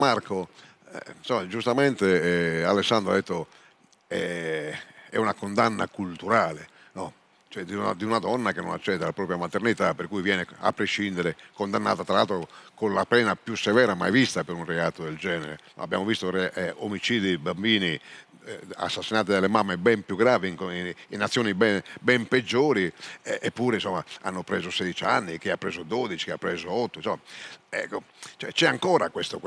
Marco, insomma, giustamente Alessandro ha detto è una condanna culturale, no? Cioè di una donna che non accede alla propria maternità, per cui viene a prescindere condannata, tra l'altro con la pena più severa mai vista per un reato del genere. Abbiamo visto omicidi di bambini, assassinati dalle mamme ben più gravi in azioni ben peggiori, eppure insomma, hanno preso 16 anni, chi ha preso 12, chi ha preso 8, insomma, ecco, cioè, c'è ancora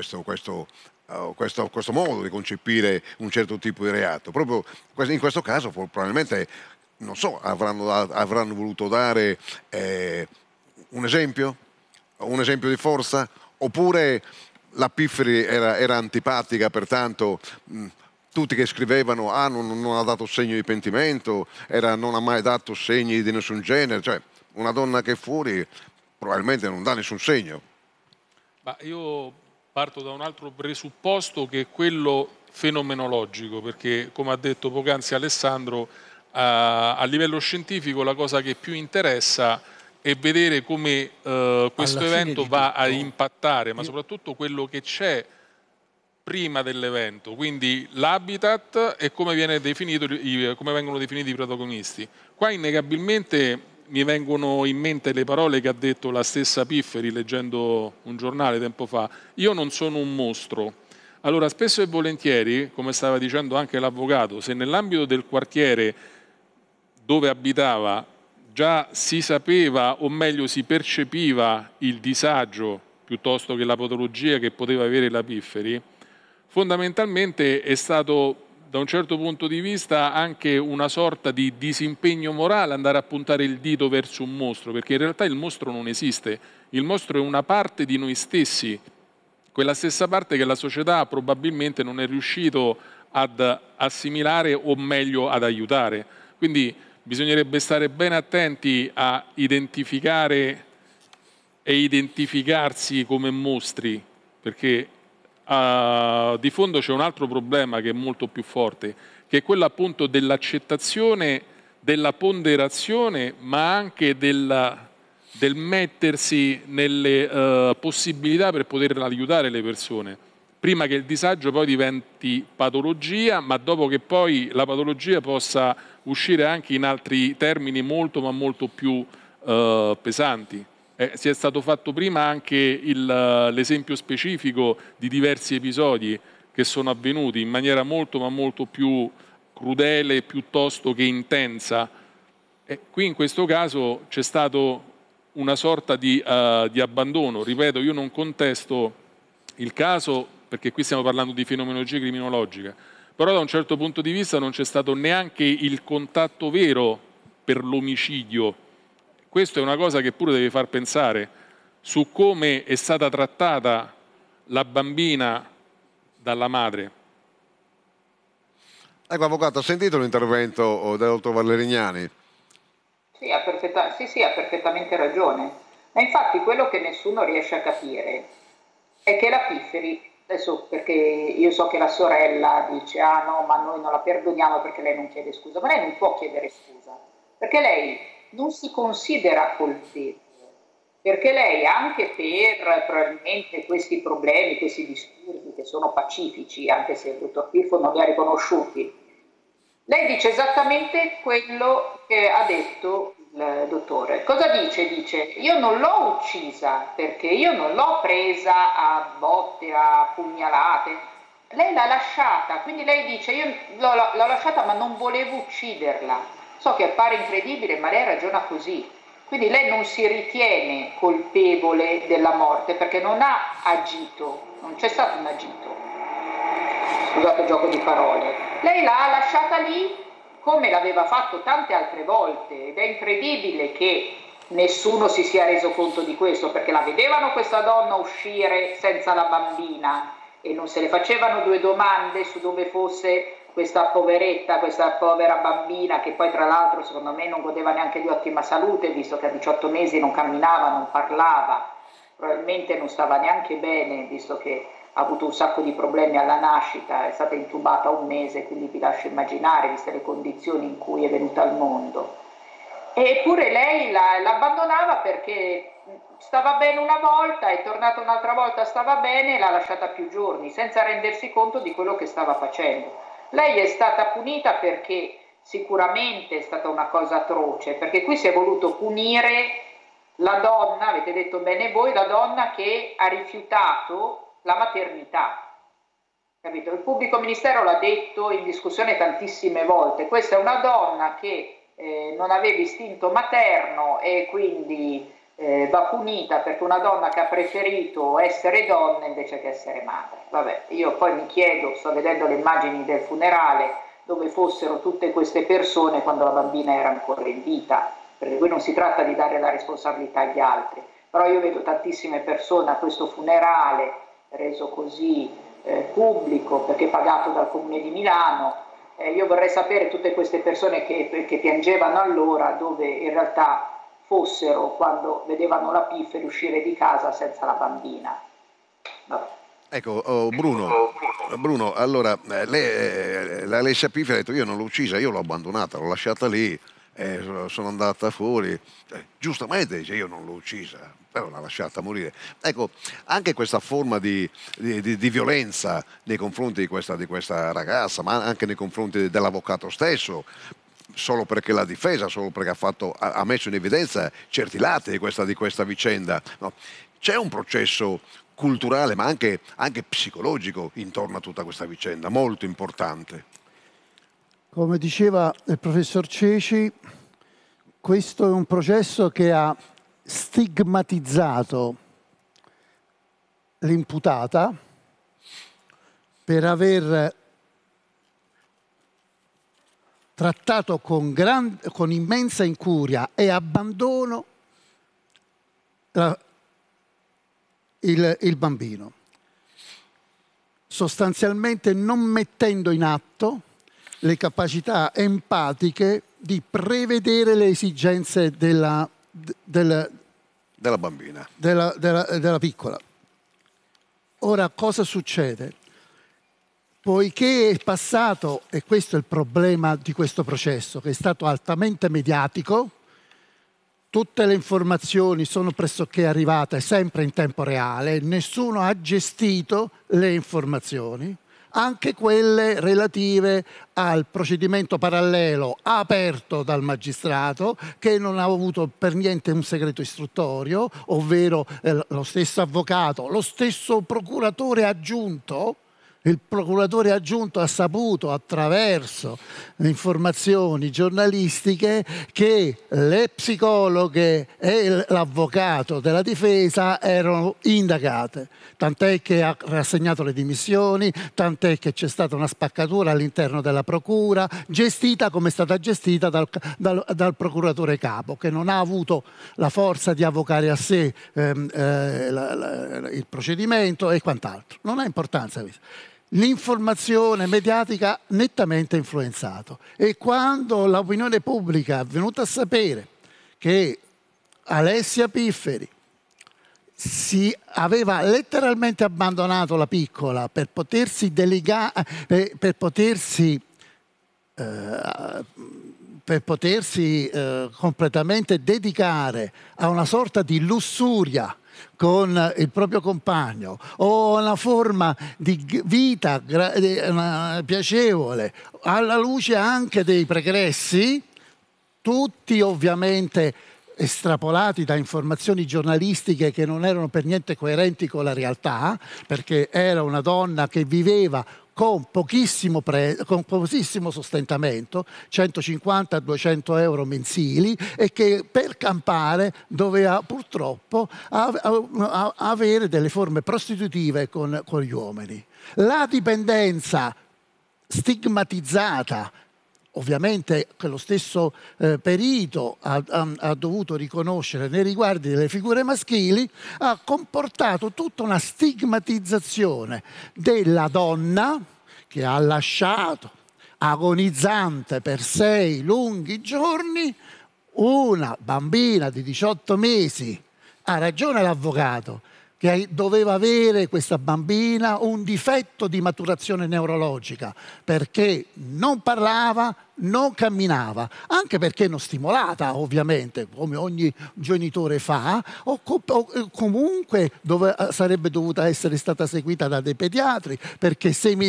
questo modo di concepire un certo tipo di reato. Proprio in questo caso probabilmente, non so, avranno voluto dare un esempio, di forza, oppure la Pifferi era antipatica, pertanto tutti che scrivevano non ha dato segno di pentimento, non ha mai dato segni di nessun genere, cioè una donna che è fuori probabilmente non dà nessun segno. Ma io parto da un altro presupposto che è quello fenomenologico, perché come ha detto poc'anzi Alessandro, a livello scientifico la cosa che più interessa è vedere come questo Alla fine come di va a tutto, impattare, ma io- soprattutto quello che c'è prima dell'evento, quindi l'habitat e come viene definito, come vengono definiti i protagonisti. Qua innegabilmente mi vengono in mente le parole che ha detto la stessa Pifferi leggendo un giornale tempo fa: io non sono un mostro. Allora, spesso e volentieri, come stava dicendo anche l'avvocato, se nell'ambito del quartiere dove abitava già si sapeva, o meglio si percepiva, il disagio piuttosto che la patologia che poteva avere la Pifferi, fondamentalmente è stato, da un certo punto di vista, anche una sorta di disimpegno morale andare a puntare il dito verso un mostro, perché in realtà il mostro non esiste, il mostro è una parte di noi stessi, quella stessa parte che la società probabilmente non è riuscito ad assimilare o meglio ad aiutare. Quindi bisognerebbe stare ben attenti a identificare e identificarsi come mostri, perché di fondo c'è un altro problema che è molto più forte, che è quello appunto dell'accettazione, della ponderazione, ma anche del mettersi nelle possibilità per poter aiutare le persone. Prima che il disagio poi diventi patologia, ma dopo che poi la patologia possa uscire anche in altri termini molto ma molto più pesanti. Si è stato fatto prima anche l'esempio specifico di diversi episodi che sono avvenuti in maniera molto ma molto più crudele piuttosto che intensa. Qui in questo caso c'è stato una sorta di abbandono. Ripeto, io non contesto il caso perché qui stiamo parlando di fenomenologia criminologica, però da un certo punto di vista non c'è stato neanche il contatto vero per l'omicidio. Questo è una cosa che pure deve far pensare su come è stata trattata la bambina dalla madre. Ecco, avvocato, ha sentito l'intervento del dottor Valerignani? Sì, sì, ha perfettamente ragione. Ma infatti quello che nessuno riesce a capire è che la Pifferi, adesso perché io so che la sorella dice ah no, ma noi non la perdoniamo perché lei non chiede scusa, ma lei non può chiedere scusa, perché lei non si considera colpevole, perché lei anche per probabilmente questi problemi, questi disturbi che sono pacifici, anche se il dottor Piffo non li ha riconosciuti, lei dice esattamente quello che ha detto il dottore. Cosa dice? Dice, io non l'ho uccisa perché io non l'ho presa a botte, a pugnalate. Lei l'ha lasciata, quindi lei dice, io l'ho lasciata ma non volevo ucciderla. So che appare incredibile, ma lei ragiona così. Quindi lei non si ritiene colpevole della morte perché non ha agito, non c'è stato un agito. Scusate il gioco di parole. Lei l'ha lasciata lì come l'aveva fatto tante altre volte ed è incredibile che nessuno si sia reso conto di questo perché la vedevano questa donna uscire senza la bambina e non se le facevano due domande su dove fosse questa poveretta, questa povera bambina che poi tra l'altro secondo me non godeva neanche di ottima salute visto che a 18 mesi non camminava, non parlava, probabilmente non stava neanche bene visto che ha avuto un sacco di problemi alla nascita, è stata intubata un mese, quindi vi lascio immaginare, viste le condizioni in cui è venuta al mondo. Eppure lei l'abbandonava perché stava bene una volta, è tornata un'altra volta, stava bene e l'ha lasciata più giorni, senza rendersi conto di quello che stava facendo. Lei è stata punita perché sicuramente è stata una cosa atroce, perché qui si è voluto punire la donna, avete detto bene voi, la donna che ha rifiutato la maternità. Capito? Il pubblico ministero l'ha detto in discussione tantissime volte, questa è una donna che non aveva istinto materno e quindi va punita perché una donna che ha preferito essere donna invece che essere madre. Vabbè, io poi mi chiedo, sto vedendo le immagini del funerale, dove fossero tutte queste persone quando la bambina era ancora in vita, perché qui non si tratta di dare la responsabilità agli altri, però io vedo tantissime persone a questo funerale reso così pubblico perché pagato dal Comune di Milano. Io vorrei sapere tutte queste persone che piangevano allora dove in realtà fossero quando vedevano la Pifferi uscire di casa senza la bambina. Vabbè. Ecco, Bruno, allora l'Alessia Pifferi ha detto io non l'ho uccisa, io l'ho abbandonata, l'ho lasciata lì, sono andata fuori, giustamente dice io non l'ho uccisa, però l'ha lasciata morire. Ecco, anche questa forma di violenza nei confronti di questa ragazza, ma anche nei confronti dell'avvocato stesso, solo perché l'ha difesa, solo perché ha messo in evidenza certi lati di questa vicenda. No? C'è un processo culturale ma anche psicologico intorno a tutta questa vicenda, molto importante. Come diceva il professor Ceci, questo è un processo che ha stigmatizzato l'imputata per aver trattato con immensa incuria e abbandono il bambino, sostanzialmente non mettendo in atto le capacità empatiche di prevedere le esigenze della bambina, della piccola. Ora, cosa succede? Poiché è passato, e questo è il problema di questo processo, che è stato altamente mediatico, tutte le informazioni sono pressoché arrivate sempre in tempo reale, nessuno ha gestito le informazioni, anche quelle relative al procedimento parallelo aperto dal magistrato, che non ha avuto per niente un segreto istruttorio, ovvero lo stesso avvocato, lo stesso procuratore aggiunto. Il procuratore aggiunto ha saputo attraverso le informazioni giornalistiche che le psicologhe e l'avvocato della difesa erano indagate, tant'è che ha rassegnato le dimissioni, tant'è che c'è stata una spaccatura all'interno della procura, gestita come è stata gestita dal procuratore capo, che non ha avuto la forza di avvocare a sé il procedimento e quant'altro. Non ha importanza. L'informazione mediatica nettamente influenzato, e quando l'opinione pubblica è venuta a sapere che Alessia Pifferi si aveva letteralmente abbandonato la piccola per potersi completamente dedicare a una sorta di lussuria con il proprio compagno o una forma di vita piacevole alla luce anche dei pregressi, tutti ovviamente estrapolati da informazioni giornalistiche che non erano per niente coerenti con la realtà, perché era una donna che viveva con pochissimo sostentamento, 150-200 euro mensili, e che per campare doveva purtroppo avere delle forme prostitutive con gli uomini. La dipendenza stigmatizzata, ovviamente che lo stesso perito ha dovuto riconoscere nei riguardi delle figure maschili, ha comportato tutta una stigmatizzazione della donna che ha lasciato agonizzante per 6 lunghi giorni una bambina di 18 mesi. Ha ragione l'avvocato, che doveva avere questa bambina un difetto di maturazione neurologica, perché non parlava, non camminava, anche perché non stimolata, ovviamente, come ogni genitore fa, o comunque sarebbe dovuta essere stata seguita da dei pediatri, perché 6 mesi